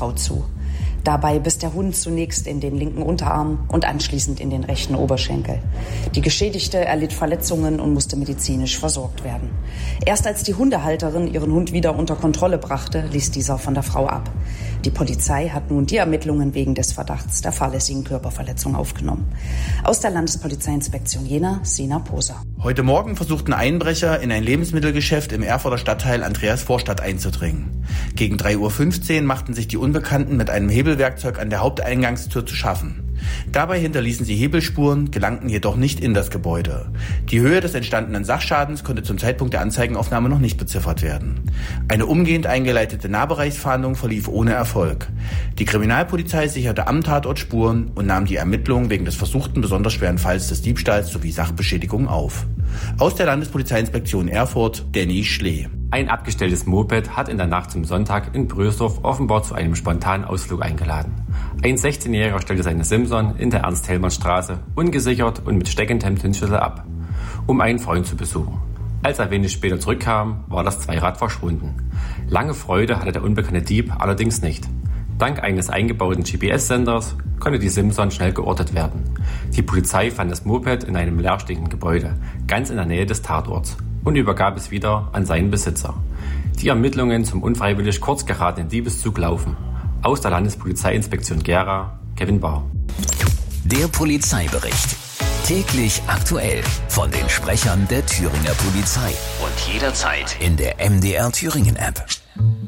Frau zu. Dabei biss der Hund zunächst in den linken Unterarm und anschließend in den rechten Oberschenkel. Die Geschädigte erlitt Verletzungen und musste medizinisch versorgt werden. Erst als die Hundehalterin ihren Hund wieder unter Kontrolle brachte, ließ dieser von der Frau ab. Die Polizei hat nun die Ermittlungen wegen des Verdachts der fahrlässigen Körperverletzung aufgenommen. Aus der Landespolizeiinspektion Jena, Sina Poser. Heute Morgen versuchten Einbrecher in ein Lebensmittelgeschäft im Erfurter Stadtteil Andreasvorstadt einzudringen. Gegen 3:15 Uhr machten sich die Unbekannten mit einem Hebelwerkzeug an der Haupteingangstür zu schaffen. Dabei hinterließen sie Hebelspuren, gelangten jedoch nicht in das Gebäude. Die Höhe des entstandenen Sachschadens konnte zum Zeitpunkt der Anzeigenaufnahme noch nicht beziffert werden. Eine umgehend eingeleitete Nahbereichsfahndung verlief ohne Erfolg. Die Kriminalpolizei sicherte am Tatort Spuren und nahm die Ermittlungen wegen des versuchten besonders schweren Falls des Diebstahls sowie Sachbeschädigung auf. Aus der Landespolizeiinspektion Erfurt, Danny Schlee. Ein abgestelltes Moped hat in der Nacht zum Sonntag in Brösdorf offenbar zu einem spontanen Ausflug eingeladen. Ein 16-Jähriger stellte seine Simson in der Ernst-Hellmann-Straße ungesichert und mit steckendem Zündschlüssel ab, um einen Freund zu besuchen. Als er wenig später zurückkam, war das Zweirad verschwunden. Lange Freude hatte der unbekannte Dieb allerdings nicht. Dank eines eingebauten GPS-Senders konnte die Simson schnell geortet werden. Die Polizei fand das Moped in einem leerstehenden Gebäude, ganz in der Nähe des Tatorts, und übergab es wieder an seinen Besitzer. Die Ermittlungen zum unfreiwillig kurz geratenen Diebeszug laufen. Aus der Landespolizeiinspektion Gera, Kevin Bahr. Der Polizeibericht. Täglich aktuell von den Sprechern der Thüringer Polizei. Und jederzeit in der MDR Thüringen App.